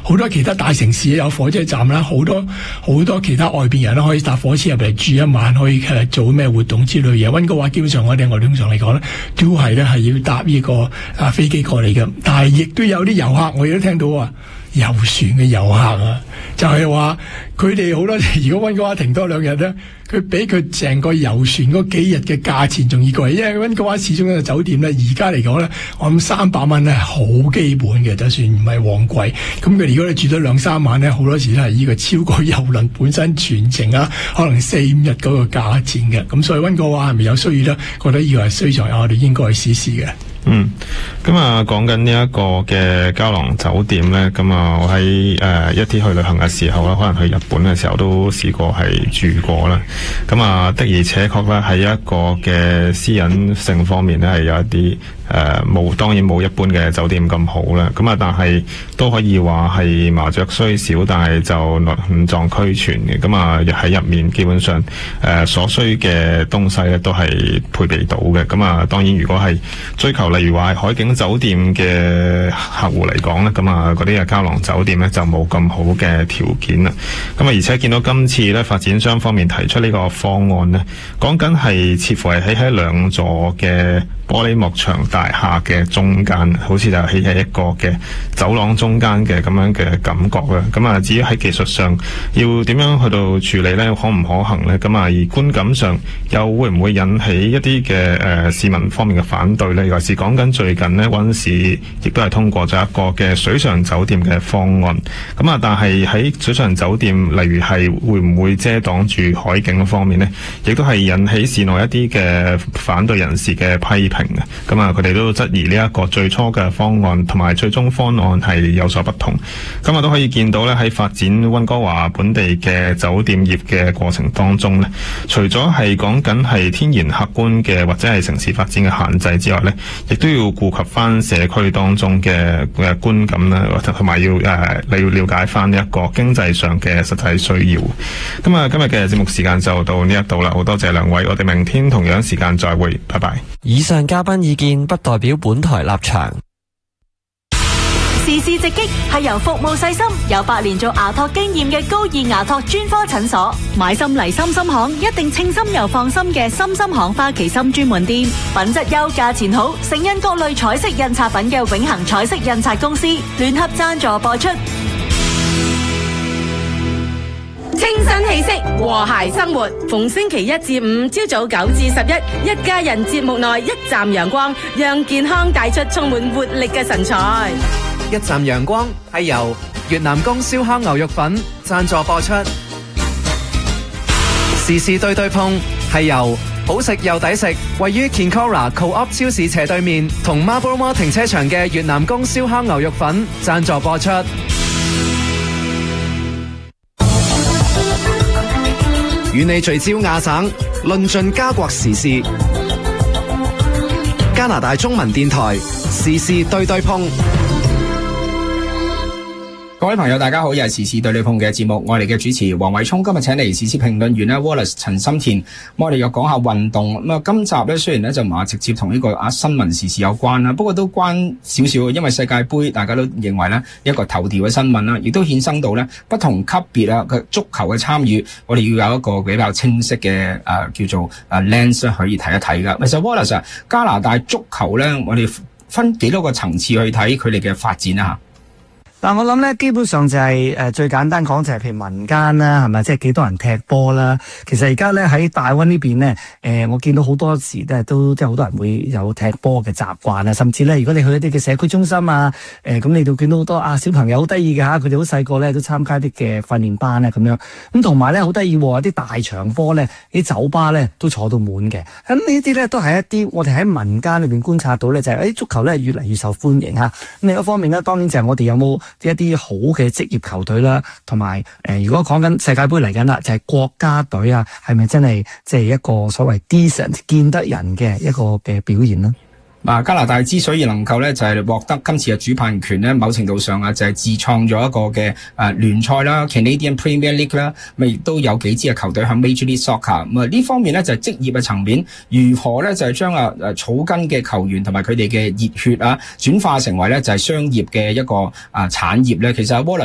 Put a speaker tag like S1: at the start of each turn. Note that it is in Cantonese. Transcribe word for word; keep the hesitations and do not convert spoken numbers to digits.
S1: 好多其他大城市有火車站啦，好多好多其他外邊人都可以搭火車入嚟住一晚，可以誒做咩活動之類嘢。溫哥華基本上我哋我哋通常嚟講咧，都係咧係要搭呢個啊飛機過嚟嘅，但係亦都有啲遊客，我亦都聽到話遊船嘅遊客啊，就係話佢哋好多如果溫哥華停多兩日咧，佢俾佢成個遊船嗰幾日嘅價錢仲要貴，因為溫哥華始終一個酒店咧，而家嚟講咧，我諗三百蚊咧係好基本嘅，就算唔係旺季。咁佢如果你住咗兩三晚咧，好多時都係呢個超過郵輪本身全程啊，可能四五日嗰個價錢嘅。咁所以溫哥華係咪有需要咧？覺得呢個係需求，我哋應該去試試嘅。
S2: 嗯，咁啊，講緊呢一個嘅膠囊酒店咧，咁啊，我喺誒、呃、一啲去旅行嘅時候啦，可能去日本嘅時候都試過係住過啦。咁啊，的而且確咧喺一個嘅私隱性方面咧，係有一啲誒冇，當然冇一般嘅酒店咁好啦。咁啊，但係都可以話係麻雀雖小，但係就五臟俱全嘅。咁啊，喺入面基本上誒、呃、所需嘅東西咧都係配備到嘅。咁啊，當然如果係追求例如話海景酒店嘅客戶嚟講咧，咁啊嗰啲嘅膠囊酒店咧就冇咁好嘅條件啦。咁啊，而且見到今次咧發展商方面提出呢個方案咧，講緊係似乎係起喺兩座嘅玻璃幕牆大廈嘅中間，好似就起喺一個嘅走廊中間嘅咁樣嘅感覺啦。咁啊，至於喺技術上要點樣去到處理咧，可唔可行咧？咁啊，而觀感上又會唔會引起一啲嘅誒市民方面嘅反對咧？尤其是講緊最近咧，溫市亦都係通過咗一個嘅水上酒店嘅方案。咁啊，但係喺水上酒店，例如係會唔會遮擋住海景方面咧，亦都係引起市內一啲嘅反對人士嘅批評。咁啊，佢哋都質疑呢一個最初嘅方案同埋最終方案係有所不同。咁啊，都可以見到咧，喺發展溫哥華本地嘅酒店業嘅過程當中咧，除咗係講緊係天然客觀嘅或者係城市發展嘅限制之外咧，亦都要顧及翻社區當中嘅嘅觀感啦，同埋要誒你要了解翻呢一個經濟上嘅實際需要。咁啊，今日嘅節目時間就到呢一度啦，好多謝兩位，我哋明天同樣時間再會，拜拜。
S3: 以上嘉賓意見不代表本台立場。
S4: 時事直擊係由服務細心、有八年做牙托經驗嘅高爾牙托專科診所，買心嚟心心行，一定稱心又放心嘅心心行花旗參專門店，品質優、價錢好，盛印各類彩色印刷品嘅永恆彩色印刷公司聯合贊助播出。
S5: 清新氣息，和諧生活。逢星期一至五朝早九至十一，一家人節目內一站陽光，讓健康帶出充滿活力嘅神采。
S6: 一站陽光係由越南宮燒烤牛肉粉贊助播出。時事對對碰係由好食又抵食，位於 Kinkora Co-op 超市斜對面同 Marble Mall 停車場嘅越南宮燒烤牛肉粉贊助播出。與你聚焦亞省，論盡加國時事。加拿大中文電台時事對對碰。
S7: 各位朋友大家好，又係時事對對碰嘅節目，我哋嘅主持黃偉聰，今日請嚟時事評論員咧 Wallace 陳心田，我哋又講下運動。咁啊，今集咧雖然咧就唔係直接同呢個啊新聞時事有關啦，不過都關少少，因為世界盃大家都認為咧一個頭條嘅新聞啦，亦都衍生到咧不同級別啊嘅足球嘅參與，我哋要有一個比較清晰嘅誒、呃、叫做誒 lens 可以睇一睇噶。其實 Wallace 啊，加拿大足球咧，我哋分幾多個層次去睇佢哋嘅發展啊？
S8: 但我諗咧，基本上就係、是、誒、呃、最簡單講就係譬如民間啦，係咪？即係幾多人踢波啦？其實而家咧喺大溫呢邊咧，誒、呃、我見到好多時咧都即係好多人會有踢波嘅習慣啊，甚至咧如果你去一啲嘅社區中心啊，誒、呃、咁你都見到好多啊小朋友好得意㗎吓，佢哋好細個咧都參加啲嘅訓練班啊咁樣，咁同埋咧好得意喎，啲大場波咧啲酒吧咧都坐到滿嘅，咁呢啲咧都係一啲我哋喺民間裏邊觀察到咧就係、是、誒足球咧越嚟越受歡迎吓。咁另一方面咧，當然就係我哋有冇一啲好嘅職業球隊啦，同埋誒，如果講緊世界盃嚟緊啦，就係、是、國家隊啊，係咪真係即係一個所謂 decent 見得人嘅一個嘅表現呢？
S7: 嗱，加拿大之所以能夠咧就係獲得今次嘅主辦權咧，某程度上啊就係自創咗一個嘅誒聯賽啦 ，Canadian Premier League 啦，咁亦都有幾支嘅球隊喺 Major League Soccer。咁啊呢方面咧就係職業嘅層面，如何咧就係將啊誒草根嘅球員同埋佢哋嘅熱血啊轉化成為咧就係商業嘅一個啊產業咧，其實阿 Wallace